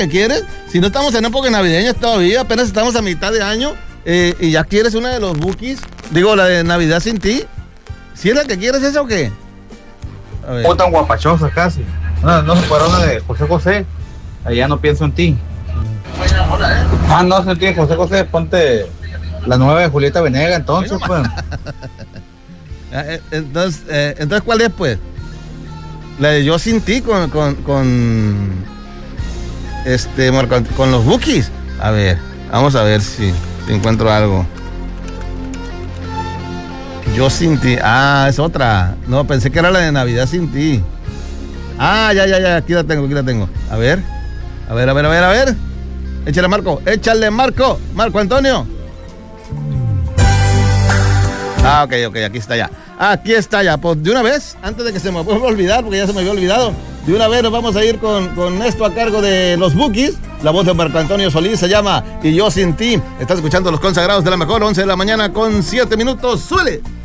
¿Qué quieres? Si no estamos en época navideña todavía, apenas estamos a mitad de año y ya quieres una de los Bukis. Digo, la de Navidad sin ti. ¿Si es la que quieres esa o qué? A ver. O tan guapachosa casi. No se fuera una de José José. Allá no pienso en ti. No se entiende, José José, ponte la nueva de Julieta Venegas, entonces, pues. Entonces, ¿cuál es, pues? La de Yo Sin Ti con los Bukis. A ver, vamos a ver si encuentro algo. Yo Sin Ti. Ah, es otra. No, pensé que era la de Navidad Sin Ti. Ah, ya, aquí la tengo. A ver. Échale, Marco. Marco Antonio. Ah, ok, aquí está ya. Pues de una vez, antes de que se me vuelva a olvidar, porque ya se me había olvidado, de una vez nos vamos a ir con esto a cargo de los Bukis. La voz de Marco Antonio Solís se llama Y Yo Sin Ti. Estás escuchando Los Consagrados de la Mejor, 11 de la mañana con 7 minutos. ¡Súbele!